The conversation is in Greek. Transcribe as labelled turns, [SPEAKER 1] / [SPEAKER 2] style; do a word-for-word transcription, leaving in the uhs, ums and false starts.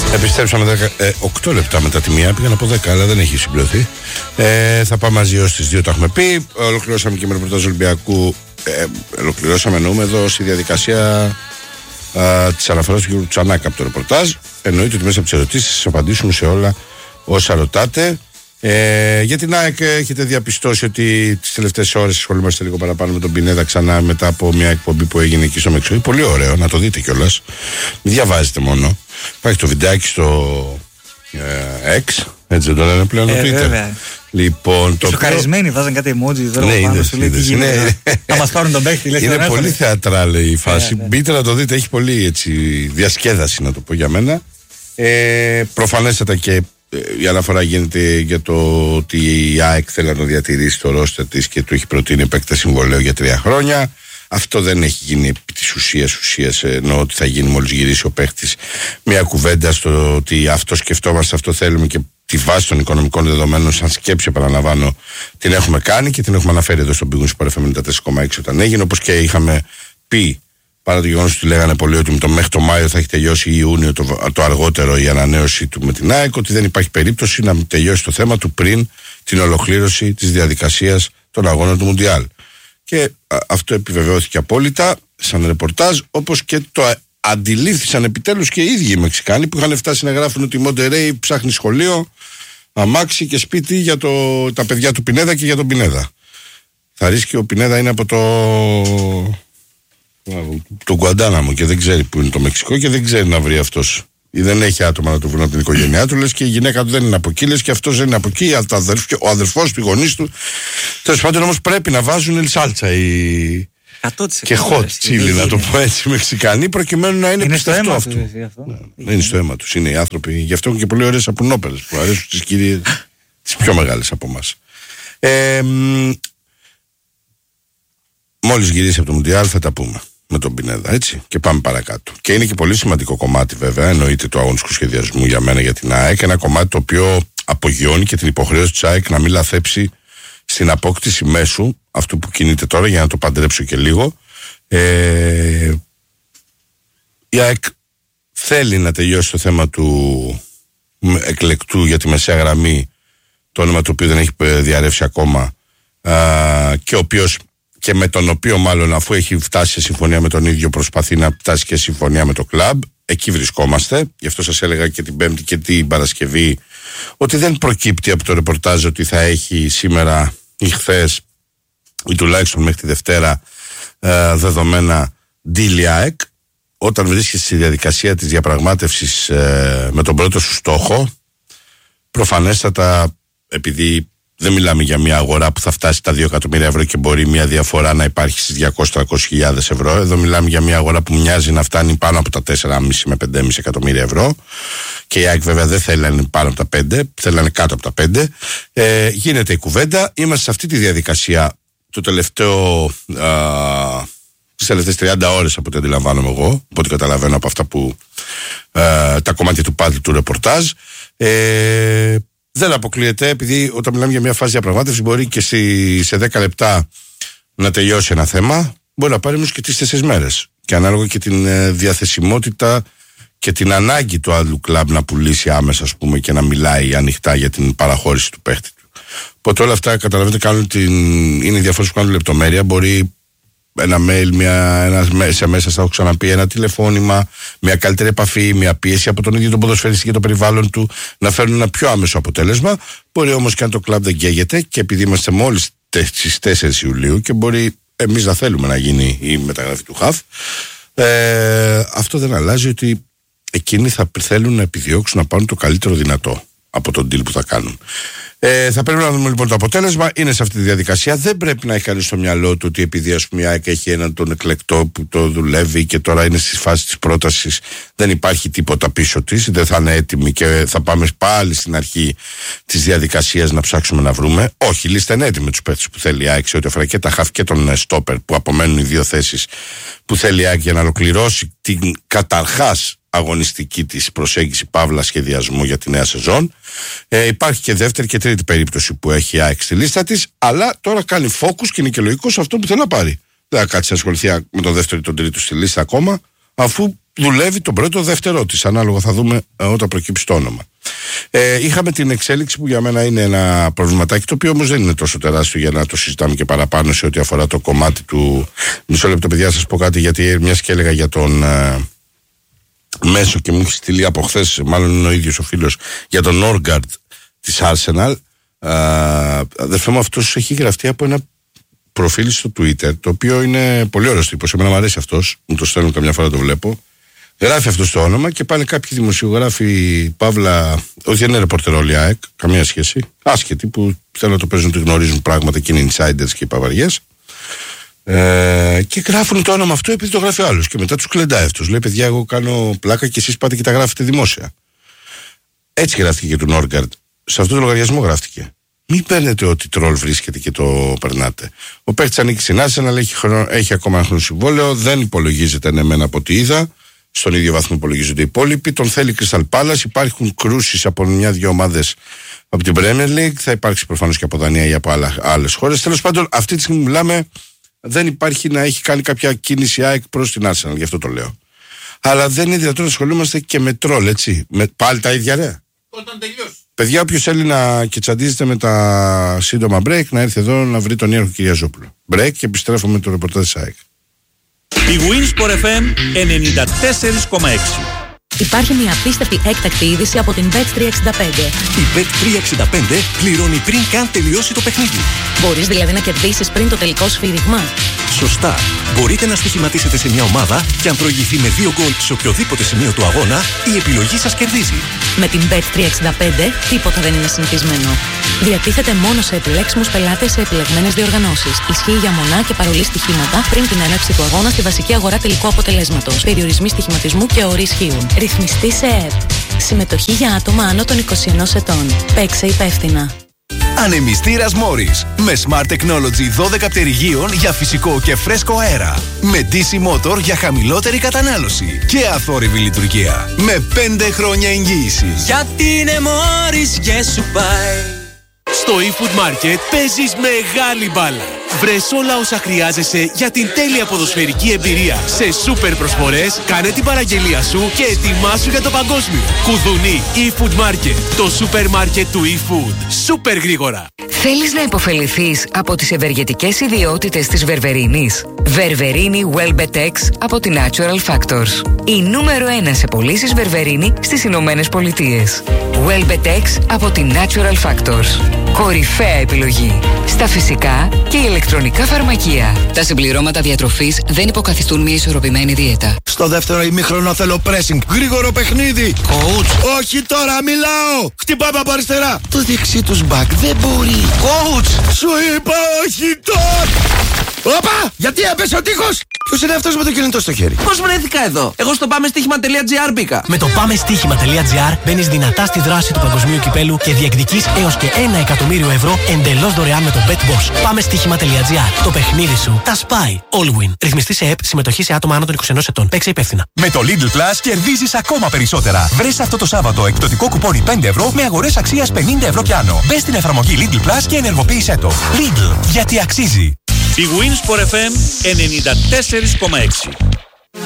[SPEAKER 1] Επιστρέψαμε οκτώ λεπτά μετά τη μία. Πήγα να πω δέκα, αλλά δεν έχει συμπληρωθεί. Ε, θα πάμε μαζί ως τις δύο, το έχουμε πει. Ολοκληρώσαμε και με ρεπορτάζ Ολυμπιακού. Ε, ολοκληρώσαμε, εννοούμε εδώ στη διαδικασία της αναφοράς του κ. Τσανάκα από το ρεπορτάζ. Εννοείται ότι μέσα από τις ερωτήσεις θα απαντήσουμε σε όλα όσα ρωτάτε. Ε, για την ΑΕΚ έχετε διαπιστώσει ότι τις τελευταίες ώρες ασχολούμαστε λίγο παραπάνω με τον Πινέδα ξανά μετά από μια εκπομπή που έγινε εκεί στο Μεξικό. Πολύ ωραίο, να το δείτε κιόλας. Μην διαβάζετε μόνο. Υπάρχει το βιντεάκι στο ε, X, έτσι δεν το λένε πλέον,
[SPEAKER 2] ε,
[SPEAKER 1] το Twitter.
[SPEAKER 2] Βέβαια.
[SPEAKER 1] Λοιπόν, το
[SPEAKER 2] σοκαρισμένοι βάζαν κάτι emoji τώρα
[SPEAKER 1] ναι,
[SPEAKER 2] πάνω σου, λέει τι γίνεται. Θα μας πάρουν τον παίχτη, λέει.
[SPEAKER 1] Είναι πολύ θεατράλ η φάση.
[SPEAKER 2] Yeah, yeah.
[SPEAKER 1] Μπείτε να το δείτε, έχει πολύ έτσι, διασκέδαση, να το πω για μένα. Ε, προφανέστατα και η αναφορά γίνεται για το ότι η ΑΕΚ θέλει να το διατηρήσει το ρόστερ της και του έχει προτείνει επέκταση συμβολαίου για τρία χρόνια. Αυτό δεν έχει γίνει επί της ουσίας, ουσίας εννοώ ότι θα γίνει μόλις γυρίσει ο παίχτης. Μια κουβέντα στο ότι αυτό σκεφτόμαστε, αυτό θέλουμε και τη βάση των οικονομικών δεδομένων, σαν σκέψη, επαναλαμβάνω, την έχουμε κάνει και την έχουμε αναφέρει εδώ στον Big Win Sport εφ εμ ενενήντα τέσσερα κόμμα έξι όταν έγινε. Όπως και είχαμε πει, παρά το γεγονός ότι λέγανε πολύ ότι το μέχρι το Μάιο θα έχει τελειώσει ή Ιούνιο το, το αργότερο η ανανέωση του με την ΑΕΚ, ότι δεν υπάρχει περίπτωση να τελειώσει το θέμα του πριν την ολοκλήρωση της διαδικασίας των αγώνων του Μουντιάλ. Και α, αυτό επιβεβαιώθηκε απόλυτα σαν ρεπορτάζ, όπως και το αντιλήφθησαν επιτέλους και οι ίδιοι οι Μεξικάνοι που είχαν φτάσει να γράφουν ότι η Μοντερέι ψάχνει σχολείο, αμάξι και σπίτι για το, τα παιδιά του Πινέδα και για τον Πινέδα. Θα ρίσκει ο Πινέδα είναι από το το Γκουαντάναμο και δεν ξέρει που είναι το Μεξικό και δεν ξέρει να βρει αυτός. Ή δεν έχει άτομα να του βρουν από την οικογένειά του, λες, και η γυναίκα του δεν είναι από εκεί, λες, και αυτός δεν είναι από εκεί, ο αδερφός του, οι γονείς του. Τέλος πάντων όμως πρέπει να βάζουν σάλτσα οι... και hot chili, να το πω έτσι, Μεξικανοί, προκειμένου να είναι,
[SPEAKER 2] είναι
[SPEAKER 1] πιστευτό
[SPEAKER 2] στο
[SPEAKER 1] αυτό.
[SPEAKER 2] Του, αυτό.
[SPEAKER 1] Ναι, δεν είναι στο αίμα τους, είναι οι άνθρωποι. Γι' αυτό έχουν και πολύ ωραίες σαπουνόπερες που αρέσουν στις κυρίες, τις πιο μεγάλες από εμάς. Ε, μόλις γυρίσει από το Μουντιάλ θα τα πούμε με τον Πινέδα, έτσι, και πάμε παρακάτω. Και είναι και πολύ σημαντικό κομμάτι, βέβαια, εννοείται του αγωνιστικού σχεδιασμού για μένα, για την ΑΕΚ, ένα κομμάτι το οποίο απογειώνει και την υποχρέωση της ΑΕΚ να μην λαθέψει στην απόκτηση μέσου, αυτού που κινείται τώρα, για να το παντρέψω και λίγο. Ε, η ΑΕΚ θέλει να τελειώσει το θέμα του εκλεκτού για τη μεσαία γραμμή, το όνομα του οποίου δεν έχει διαρρεύσει ακόμα, α, και ο οποίος και με τον οποίο μάλλον, αφού έχει φτάσει σε συμφωνία με τον ίδιο, προσπαθεί να φτάσει και σε συμφωνία με το κλαμπ. Εκεί βρισκόμαστε. Γι' αυτό σας έλεγα και την Πέμπτη και την Παρασκευή ότι δεν προκύπτει από το ρεπορτάζ ότι θα έχει σήμερα ή χθες ή τουλάχιστον μέχρι τη Δευτέρα ε, δεδομένα deal ΑΕΚ. Όταν βρίσκεσαι στη διαδικασία της διαπραγμάτευσης ε, με τον πρώτο σου στόχο, προφανέστατα, επειδή δεν μιλάμε για μια αγορά που θα φτάσει τα δύο εκατομμύρια ευρώ και μπορεί μια διαφορά να υπάρχει στις διακόσιες με τριακόσιες χιλιάδες ευρώ. Εδώ μιλάμε για μια αγορά που μοιάζει να φτάνει πάνω από τα τέσσερα κόμμα πέντε με πέντε κόμμα πέντε εκατομμύρια ευρώ. Και η ΑΕΚ βέβαια δεν θέλει να είναι πάνω από τα πέντε, θέλει να είναι κάτω από τα πέντε. Ε, γίνεται η κουβέντα. Είμαστε σε αυτή τη διαδικασία το τελευταίο, α, τις τελευταίες τριάντα ώρες από ό,τι αντιλαμβάνομαι εγώ, από ό,τι καταλαβαίνω από αυτά που α, τα κομμάτια του πάτλου του ρεπορτάζ. Ε, Δεν αποκλείεται, επειδή όταν μιλάμε για μια φάση διαπραγμάτευση μπορεί και στη, σε δέκα λεπτά να τελειώσει ένα θέμα, μπορεί να πάρει όμως και τις τέσσερις μέρες. Και ανάλογα και την ε, διαθεσιμότητα και την ανάγκη του άλλου κλαμπ να πουλήσει άμεσα, ας πούμε, και να μιλάει ανοιχτά για την παραχώρηση του παίχτη του. Οπότε όλα αυτά, καταλαβαίνετε, κάνουν την, είναι οι διαφορές που κάνουν λεπτομέρεια. Μπορεί ένα mail, μια, ένα ες εμ ες, σας θα έχω ξαναπεί, ένα τηλεφώνημα, μια καλύτερη επαφή, μια πίεση από τον ίδιο τον ποδοσφαιριστή και το περιβάλλον του να φέρουν ένα πιο άμεσο αποτέλεσμα. Μπορεί όμως και αν το κλαμπ δεν καίγεται, και επειδή είμαστε μόλις στις τέσσερις Ιουλίου και μπορεί εμείς να θέλουμε να γίνει η μεταγραφή του ΧΑΦ, ε, αυτό δεν αλλάζει ότι εκείνοι θα θέλουν να επιδιώξουν να πάρουν το καλύτερο δυνατό από τον deal που θα κάνουν. Ε, θα πρέπει να δούμε λοιπόν το αποτέλεσμα. Είναι σε αυτή τη διαδικασία. Δεν πρέπει να έχει κανείς στο μυαλό του ότι επειδή, ας πούμε, η ΑΕΚ έχει έναν τον εκλεκτό που το δουλεύει και τώρα είναι στη φάση της πρότασης, δεν υπάρχει τίποτα πίσω της, δεν θα είναι έτοιμη και θα πάμε πάλι στην αρχή της διαδικασίας να ψάξουμε να βρούμε. Όχι, η λίστα είναι έτοιμη με τους παίκτες που θέλει η ΑΕΚ, σε ό,τι αφορά και τα χαφ και τον στόπερ, που απομένουν οι δύο θέσεις που θέλει η ΑΕΚ για να ολοκληρώσει την καταρχάς αγωνιστική της προσέγγιση παύλα σχεδιασμού για τη νέα σεζόν. Ε, υπάρχει και δεύτερη και τρίτη περίπτωση που έχει η ΑΕΚ στη λίστα της, αλλά τώρα κάνει focus και είναι και λογικό σε αυτό που θέλει να πάρει. Δεν θα κάτσει να ασχοληθεί με τον δεύτερο ή τον τρίτο στη λίστα ακόμα, αφού δουλεύει τον πρώτο δεύτερό της. Ανάλογα θα δούμε ε, όταν προκύψει το όνομα. Ε, είχαμε την εξέλιξη που για μένα είναι ένα προβληματάκι, το οποίο όμως δεν είναι τόσο τεράστιο για να το συζητάμε και παραπάνω σε ό,τι αφορά το κομμάτι του. Μισό λεπτό, παιδιά, σας πω κάτι, γιατί μιας και έλεγα για τον ε, Μέσο και μου έχει στείλει από χθες, μάλλον είναι ο ίδιος ο φίλος, για τον Norgard της Arsenal. Ε, αδερφέ μου, αυτός έχει γραφτεί από ένα προφίλ στο Twitter, το οποίο είναι πολύ ωραίος τύπος. Εμένα μου αρέσει αυτός, μου το στέλνουν καμιά φορά, το βλέπω. Γράφει αυτό το όνομα και πάνε κάποιοι δημοσιογράφοι, παύλα, όχι δεν είναι ρεπορτερ όλοι ΑΕΚ, καμία σχέση, άσχετοι που θέλουν να το παίζουν, ότι γνωρίζουν πράγματα και είναι insiders και παπαριές. Ε, και γράφουν το όνομα αυτό επειδή το γράφει ο άλλος. Και μετά τους κλεντάει αυτός. Λέει: παιδιά, εγώ κάνω πλάκα και εσείς πάτε και τα γράφετε δημόσια. Έτσι γράφτηκε και του Norgard. Σε αυτό το λογαριασμό γράφτηκε. Μην παίρνετε ότι τρόλ βρίσκεται και το περνάτε. Ο παίκτης ανήκει στην Arsenal, αλλά έχει, έχει ακόμα ένα χρόνο συμβόλαιο, δεν υπολογίζεται εμένα από ό,τι είδα. Στον ίδιο βαθμό υπολογίζονται οι υπόλοιποι. Τον θέλει η Crystal Palace. Υπάρχουν κρούσεις από μια-δυο ομάδες από την Premier League. Θα υπάρξει προφανώς και από Δανία ή από άλλες χώρες. Τέλος πάντων, αυτή τη στιγμή μιλάμε, δεν υπάρχει να έχει κάνει κάποια κίνηση ΑΕΚ προς την Arsenal. Γι' αυτό το λέω. Αλλά δεν είναι δυνατόν να ασχολούμαστε και με τρόλ, έτσι. Με πάλι τα ίδια, ρε.
[SPEAKER 3] Όταν τελειώσει.
[SPEAKER 1] Παιδιά, όποιος θέλει να κετσαντίζεται με τα σύντομα break, να έρθει εδώ να βρει τον Ιέρχο Κυριαζόπουλο. Break και επιστρέφω με το ρεπορτάζ της ΑΕΚ.
[SPEAKER 4] Η Winsport εφ εμ ενενήντα τέσσερα κόμμα έξι.
[SPEAKER 5] Υπάρχει μια απίστευτη έκτακτη είδηση από την μπετ τριακόσια εξήντα πέντε.
[SPEAKER 6] Η μπετ τριακόσια εξήντα πέντε πληρώνει πριν καν τελειώσει το παιχνίδι.
[SPEAKER 5] Μπορείς δηλαδή να κερδίσεις πριν το τελικό σφύριγμα.
[SPEAKER 6] Σωστά. Μπορείτε να στοιχηματίσετε σε μια ομάδα και αν προηγηθεί με δύο γκολ σε οποιοδήποτε σημείο του αγώνα, η επιλογή σας κερδίζει.
[SPEAKER 5] Με την μπετ τριακόσια εξήντα πέντε τίποτα δεν είναι συνηθισμένο. Διατίθεται μόνο σε επιλέξιμους πελάτες σε επιλεγμένες διοργανώσεις. Ισχύει για μονά και παρολί στοιχήματα πριν την έναρξη του αγώνα στη βασική αγορά τελικού αποτελέσματος. Περιορισμοί στοιχηματισμού και όροι ισχύουν. Ρυθμιστή σε ΕΕΠ. Συμμετοχή για άτομα άνω των είκοσι ενός ετών. Παίξε υπεύθυνα.
[SPEAKER 7] Ανεμιστήρας Morris με Smart Technology δώδεκα πτερυγίων για φυσικό και φρέσκο αέρα. Με ντι σι Motor για χαμηλότερη κατανάλωση και αθόρυβη λειτουργία. Με πέντε χρόνια εγγύηση.
[SPEAKER 8] Γιατί είναι Morris και σου πάει.
[SPEAKER 9] Στο eFood Market παίζεις μεγάλη μπάλα. Βρες όλα όσα χρειάζεσαι για την τέλεια ποδοσφαιρική εμπειρία. Σε σούπερ προσφορές, κάνε την παραγγελία σου και ετοιμάσου για το παγκόσμιο. Κουδουνί eFood Market, το σούπερ μάρκετ του eFood. Σούπερ γρήγορα.
[SPEAKER 10] Θέλεις να υποφεληθείς από τις ευεργετικές ιδιότητες της Βερβερίνης? Βερβερίνη Welbetex από την Natural Factors. Η νούμερο ένα σε πωλήσεις Βερβερίνη στις Ηνωμένες Πολιτείες. Welbetex από την Natural Factors. Κορυφαία επιλογή στα φυσικά και ηλεκτρονικά φαρμακεία. Τα συμπληρώματα διατροφής δεν υποκαθιστούν μια ισορροπημένη δίαιτα.
[SPEAKER 7] Στο δεύτερο ημίχρονο θέλω pressing. Γρήγορο παιχνίδι.
[SPEAKER 8] Coach.
[SPEAKER 7] Όχι τώρα, μιλάω. Χτυπάμε από αριστερά. Το δεξί τους μπακ δεν μπορεί.
[SPEAKER 8] Coach.
[SPEAKER 7] Σου είπα όχι τώρα. Όπα! Γιατί έπεσε ο τείχος! Ποιος είναι αυτός με το κινητό στο χέρι?
[SPEAKER 8] Πώς βρέθηκα εδώ? Εγώ στο πάμεστίχημα τελεία τζι άρ μπήκα.
[SPEAKER 11] Με το πάμεστίχημα τελεία τζι άρ μπαίνεις δυνατά στη δράση του παγκοσμίου κυπέλου και διεκδικείς έως και ένα εκατομμύριο ευρώ εντελώς δωρεάν με το BetBoss. πάμεστίχημα τελεία τζι άρ. Το παιχνίδι σου τα σπάει. All win. Ρυθμιστή σε ΕΠ, συμμετοχή σε άτομα άνω των είκοσι ενός ετών. Παίξε υπεύθυνα.
[SPEAKER 12] Με το Lidl Plus κερδίζεις ακόμα περισσότερα. Βρες αυτό το Σάββατο εκπτωτικό κουπόνι πέντε ευρώ με αγορές αξίας πενήντα ευρώ και άνω. Μπες στην εφαρμογή Lidl Plus και ενεργοποίησέ το. Lidl, γιατί αξίζει.
[SPEAKER 4] Η Winsport εφ εμ ενενήντα τέσσερα κόμμα έξι.